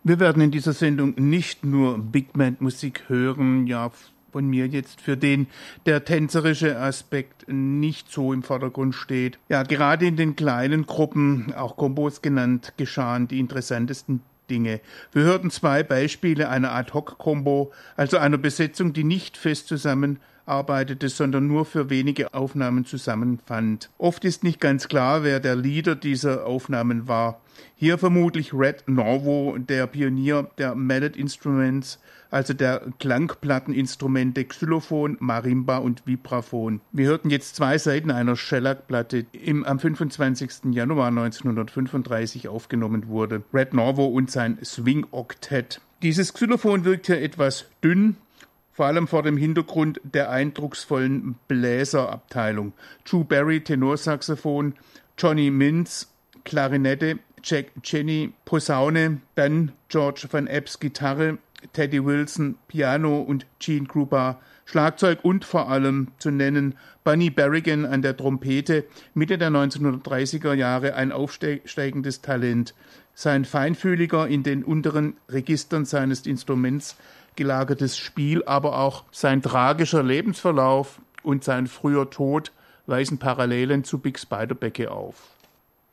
Wir werden in dieser Sendung nicht nur Big Band Musik hören, ja, von mir jetzt, für den der tänzerische Aspekt nicht so im Vordergrund steht. Ja, gerade in den kleinen Gruppen, auch Kombos genannt, geschahen die interessantesten Dinge. Wir hörten 2 Beispiele einer Ad-Hoc-Kombo, also einer Besetzung, die nicht fest zusammenarbeitete, sondern nur für wenige Aufnahmen zusammenfand. Oft ist nicht ganz klar, wer der Leader dieser Aufnahmen war. Hier vermutlich Red Norvo, der Pionier der Mallet Instruments, also der Klangplatteninstrumente Xylophon, Marimba und Vibraphon. Wir hörten jetzt 2 Seiten einer Shellac-Platte, am 25. Januar 1935 aufgenommen wurde. Red Norvo und sein Swing-Oktett. Dieses Xylophon wirkt hier etwas dünn, vor allem vor dem Hintergrund der eindrucksvollen Bläserabteilung. Drew Barry, Tenorsaxophon, Johnny Mintz, Klarinette, Jack Jenny, Posaune, dann George Van Epps, Gitarre, Teddy Wilson, Piano und Gene Krupa, Schlagzeug und vor allem zu nennen Bunny Berrigan an der Trompete, Mitte der 1930er Jahre ein aufsteigendes Talent. Sein feinfühliger, in den unteren Registern seines Instruments gelagertes Spiel, aber auch sein tragischer Lebensverlauf und sein früher Tod weisen Parallelen zu Bix Beiderbecke auf.